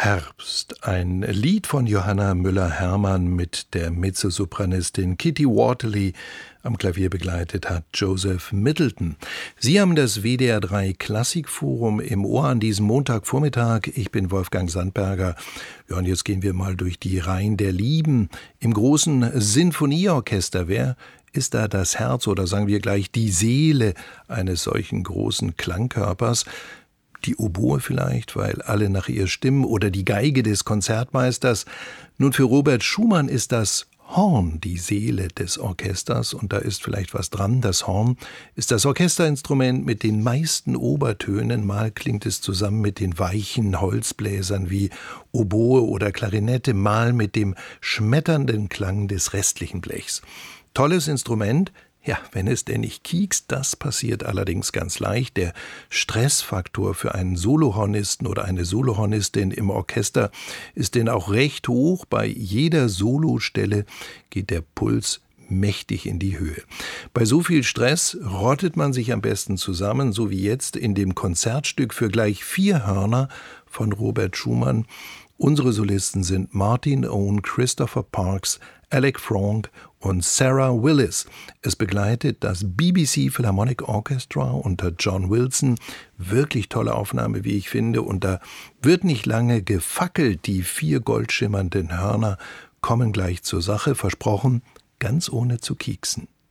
Herbst, ein Lied von Johanna Müller-Hermann mit der Mezzosopranistin Kitty Waterly. Am Klavier begleitet hat Joseph Middleton. Sie haben das WDR 3 Klassikforum im Ohr an diesem Montagvormittag. Ich bin Wolfgang Sandberger. Ja, und jetzt gehen wir mal durch die Reihen der Lieben im großen Sinfonieorchester. Wer ist da das Herz oder sagen wir gleich die Seele eines solchen großen Klangkörpers? Die Oboe vielleicht, weil alle nach ihr stimmen, oder die Geige des Konzertmeisters. Nun, für Robert Schumann ist das Horn die Seele des Orchesters, und da ist vielleicht was dran. Das Horn ist das Orchesterinstrument mit den meisten Obertönen. Mal klingt es zusammen mit den weichen Holzbläsern wie Oboe oder Klarinette, mal mit dem schmetternden Klang des restlichen Blechs. Tolles Instrument. Ja, wenn es denn nicht kiekst, das passiert allerdings ganz leicht. Der Stressfaktor für einen Solohornisten oder eine Solohornistin im Orchester ist denn auch recht hoch. Bei jeder Solostelle geht der Puls mächtig in die Höhe. Bei so viel Stress rottet man sich am besten zusammen, so wie jetzt in dem Konzertstück für gleich 4 Hörner von Robert Schumann. Unsere Solisten sind Martin Owen, Christopher Parks, Alec Frank und Sarah Willis. Es begleitet das BBC Philharmonic Orchestra unter John Wilson. Wirklich tolle Aufnahme, wie ich finde. Und da wird nicht lange gefackelt. Die 4 goldschimmernden Hörner kommen gleich zur Sache. Versprochen, ganz ohne zu kieksen.